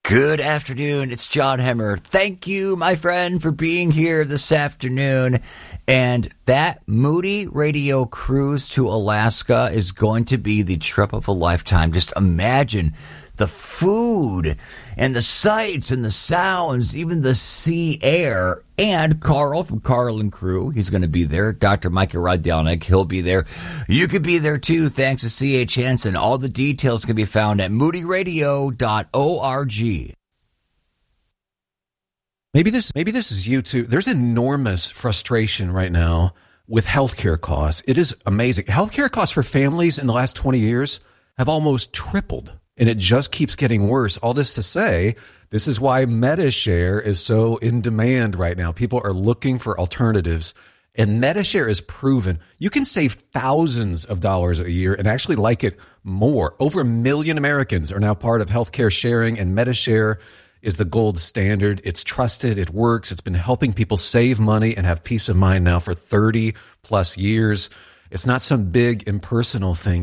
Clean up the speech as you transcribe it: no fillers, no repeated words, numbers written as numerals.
Good afternoon. It's John Hemmer. Thank you, my friend, for being here this afternoon. And that Moody Radio cruise to Alaska is going to be the trip of a lifetime. Just imagine the food and the sights and the sounds, even the sea air. And Carl from Carl and Crew, he's going to be there. Dr. Micah Rydelnik, he'll be there. You could be there too, thanks to C.H. Hansen. All the details can be found at moodyradio.org. Maybe this is you too. There's enormous frustration right now with healthcare costs. It is amazing. Healthcare costs for families in the last 20 years have almost tripled, and it just keeps getting worse. All this to say, this is why MediShare is so in demand right now. People are looking for alternatives, and MediShare is proven. You can save thousands of dollars a year and actually like it more. Over 1 million Americans are now part of healthcare sharing, and MediShare is the gold standard. It's trusted. It works. It's been helping people save money and have peace of mind now for 30 plus years. It's not some big impersonal thing.